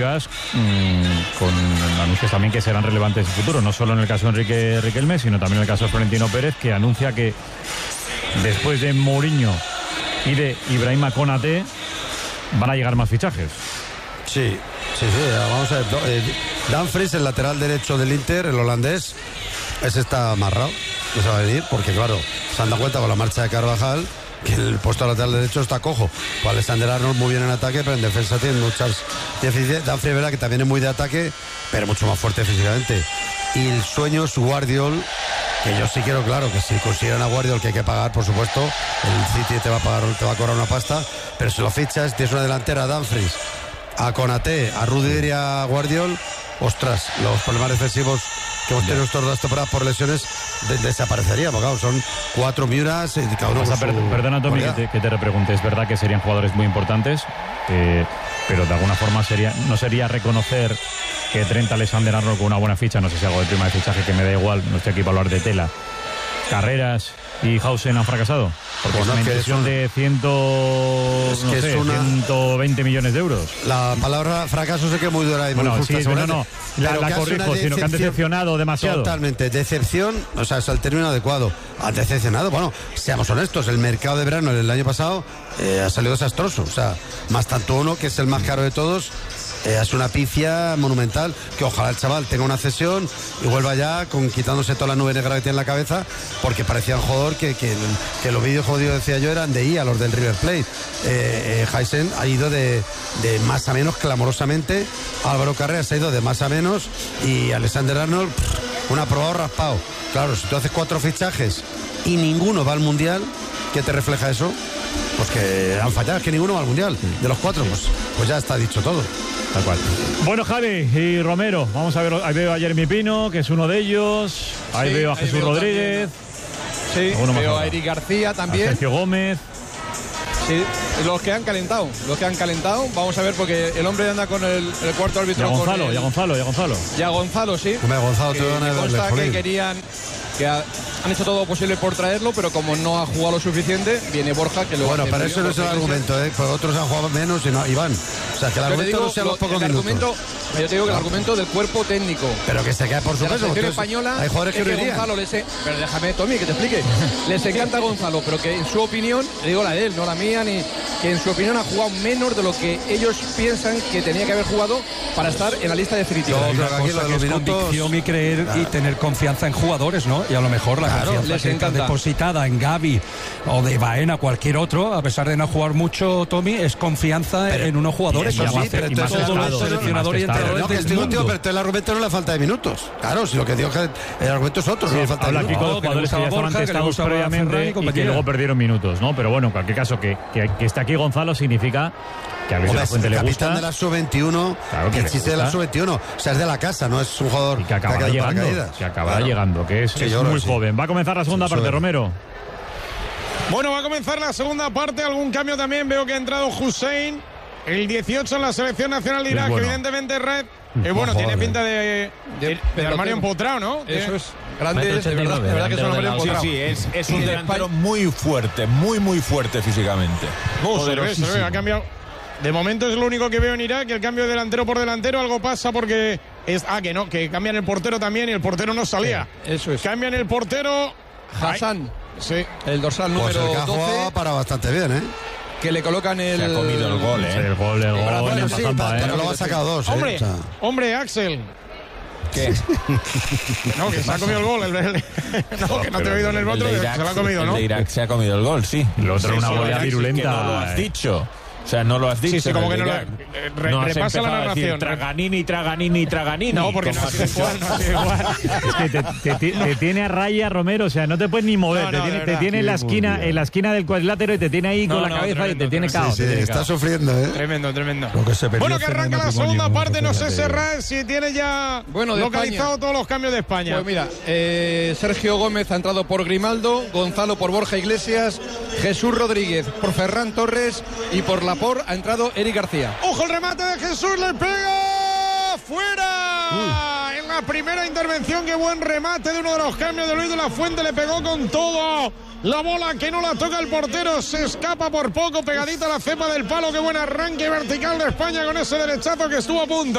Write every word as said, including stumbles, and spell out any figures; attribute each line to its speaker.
Speaker 1: mmm, con anuncios también que serán relevantes en el futuro, no solo en el caso de Enrique Riquelme, sino también en el caso de Florentino Pérez, que anuncia que después de Mourinho y de Ibrahima Konaté van a llegar más fichajes.
Speaker 2: Sí, sí, sí, vamos a ver. Eh, Dumfries, el lateral derecho del Inter, el holandés, ese está amarrado, no se va a venir, porque claro, se han dado cuenta con la marcha de Carvajal que el puesto lateral derecho está cojo. Pues Alexander Arnold muy bien en ataque, pero en defensa tiene muchas deficiencias. Dumfries, verdad que también es muy de ataque, pero mucho más fuerte físicamente. Y el sueño es Guardiol, que yo sí quiero, claro, que si consiguieran a Guardiol, que hay que pagar, por supuesto, el City te va a pagar, te va a cobrar una pasta, pero si lo fichas, tienes una delantera, Dumfries, a Konaté, a Rudiger y a Guardiol, ostras, los problemas defensivos que hemos tenido estos dos temporadas por lesiones de, desaparecerían, porque claro, son cuatro Miuras y cada uno con su...
Speaker 1: Perdona, Tommy, que te, que te repregunte, es verdad que serían jugadores muy importantes, eh, pero de alguna forma sería no sería reconocer que Trent Alexander-Arnold con una buena ficha, no sé si algo de prima de fichaje, que me da igual, no estoy aquí para hablar de tela, Carreras y Hausen han fracasado, porque bueno, es una inversión de ciento, es no sé, una... ciento veinte millones de euros.
Speaker 2: La palabra fracaso sé que es muy dura y
Speaker 1: bueno,
Speaker 2: muy justa,
Speaker 1: sí, no, no, la, la corrijo, sino que han decepcionado demasiado.
Speaker 2: Totalmente, decepción, o sea, es el término adecuado. Han decepcionado, bueno, seamos honestos, el mercado de verano del año pasado eh, ha salido desastroso, o sea, más tanto uno, que es el más caro de todos, Eh, es una pifia monumental, que ojalá el chaval tenga una cesión y vuelva ya con quitándose toda la nube negra que tiene en la cabeza, porque parecía un jugador que, que, que los vídeos jodidos, decía yo, eran de I A, los del River Plate. eh, eh, Heisen ha ido de, de más a menos clamorosamente, Álvaro Carreras ha ido de más a menos y Alexander Arnold pff, un aprobado raspado. Claro, si tú haces cuatro fichajes y ninguno va al Mundial, ¿qué te refleja eso? Pues que han fallado, es que ninguno va al Mundial. De los cuatro, pues, pues ya está dicho todo.
Speaker 1: Tal cual. Bueno, Javi y Romero, vamos a ver, ahí veo a Jeremy Pino, que es uno de ellos, ahí sí, veo a Jesús veo Rodríguez,
Speaker 3: sí, veo a Eric García también,
Speaker 1: a Sergio Gómez.
Speaker 3: Sí, los que han calentado, los que han calentado, vamos a ver, porque el hombre anda con el, el cuarto árbitro.
Speaker 1: Ya Gonzalo,
Speaker 3: con el,
Speaker 1: ya Gonzalo, ya Gonzalo.
Speaker 3: Ya Gonzalo, sí.
Speaker 2: Hombre, Gonzalo, te van a
Speaker 3: consta que querían, que ha, han hecho todo lo posible por traerlo, pero como no ha jugado lo suficiente, viene Borja, que lo
Speaker 2: bueno, pero eso no es el argumento, ¿eh? Porque otros han jugado menos y no, Iván. O sea, que el argumento digo, no sea los pocos
Speaker 3: el
Speaker 2: minutos.
Speaker 3: Argumento, yo te digo que el argumento del cuerpo técnico.
Speaker 2: Pero que se queda por su peso.
Speaker 3: La selección española,
Speaker 2: hay jugadores que,
Speaker 3: que
Speaker 2: no
Speaker 3: Gonzalo les e... Pero déjame, Tommy, que te explique. Les encanta Gonzalo, pero que en su opinión, le digo la de él, no la mía, ni que en su opinión ha jugado menos de lo que ellos piensan que tenía que haber jugado para estar en la lista definitiva.
Speaker 4: No, pero aquí lo de los minutos, convicción y creer claro. y tener confianza en jugadores, ¿no? Y a lo mejor la claro, confianza les que encanta. Está depositada en Gavi o de Baena, cualquier otro, a pesar de no jugar mucho, Tommy, es confianza pero, en unos jugadores.
Speaker 2: Eso sí, pero entonces
Speaker 4: todos los seleccionadores y entrenadores del
Speaker 2: digo,
Speaker 4: mundo.
Speaker 2: Tío, pero el argumento no es la falta de minutos. Claro, si lo que digo es que el argumento es otro, sí, no la falta de minutos.
Speaker 1: Habla aquí con los jugadores que ya estaban testados previamente y que luego perdieron minutos, ¿no? Pero bueno, en cualquier caso, que, que, que esté aquí Gonzalo significa que a Luis de la Fuente le gusta.
Speaker 2: El capitán de la sub veintiuno, claro que existe de la sub veintiuno, o sea, es de la casa, no es un jugador
Speaker 1: y que acabará
Speaker 2: que
Speaker 1: llegando, que acabará claro. llegando, que es, sí, es muy sí. joven. Va a comenzar la segunda sí, parte, Romero.
Speaker 5: Bueno, va a comenzar la segunda parte, algún cambio también, veo que ha entrado Hussein, el dieciocho en la selección nacional de Irak, bueno. evidentemente Red. Eh, bueno, tiene pinta de, de, de, de armario empotrado, ¿no?
Speaker 3: Eso es grande, es, de verdad, de verdad que es un armario empotrado.
Speaker 6: Sí, sí, es, es un delantero muy fuerte, muy, muy fuerte físicamente.
Speaker 5: Oh, se ve, se ve, ha cambiado. De momento es lo único que veo en Irak, el cambio de delantero por delantero, algo pasa porque es ah que no, que cambian el portero también y el portero no salía.
Speaker 3: Sí, eso es.
Speaker 5: Cambian el portero
Speaker 3: Hassan.
Speaker 5: Sí.
Speaker 3: El dorsal número
Speaker 2: pues el
Speaker 3: doce.
Speaker 2: Para bastante bien, ¿eh?
Speaker 3: Que le colocan el...
Speaker 6: Se ha comido el gol, ¿eh?
Speaker 1: El gol, el gol.
Speaker 2: Bueno, sí, para, ¿eh? Pero lo ha sacado dos, ¿eh?
Speaker 5: Hombre,
Speaker 2: o sea.
Speaker 5: hombre, Axel.
Speaker 6: ¿Qué?
Speaker 5: No, que se ha comido el gol. El, el, no, que no te he oído en el otro, que se lo ha comido, ¿no?
Speaker 6: El de Irak se ha comido el gol, sí.
Speaker 1: El otro
Speaker 6: sí,
Speaker 1: una
Speaker 6: sí,
Speaker 1: bola virulenta.
Speaker 6: Que no lo has dicho. O sea, no lo has dicho.
Speaker 5: Sí, sí, como que no lo...
Speaker 6: Eh,
Speaker 5: re,
Speaker 6: no
Speaker 5: repasa la narración.
Speaker 6: Traganini, Traganini, Traganini.
Speaker 5: No, porque no es igual, no es igual.
Speaker 1: Es que te, te, te tiene a raya, Romero, o sea, no te puedes ni mover. No, no, te tiene, te tiene en la esquina en la esquina del cuadrilátero y te tiene ahí no, con la no, cabeza tremendo, y te tiene caos.
Speaker 2: Sí, sí, está cao. Sufriendo, ¿eh?
Speaker 5: Tremendo, tremendo.
Speaker 2: Que se
Speaker 5: bueno, que arranca la segunda parte, no sé, Serra, si tiene ya
Speaker 3: bueno,
Speaker 5: localizado España. Todos los cambios de España.
Speaker 3: Pues mira, eh, Sergio Gómez ha entrado por Grimaldo, Gonzalo por Borja Iglesias, Jesús Rodríguez por Ferran Torres y por Laporte ha entrado Eric García.
Speaker 5: ¡Ojo el remate de Jesús! ¡Le pega! ¡Fuera! Uy. En la primera intervención, qué buen remate de uno de los cambios de Luis de la Fuente. Le pegó con todo La bola que no la toca el portero, se escapa por poco, pegadita a la cepa del palo. Qué buen arranque vertical de España con ese derechazo que estuvo a punto.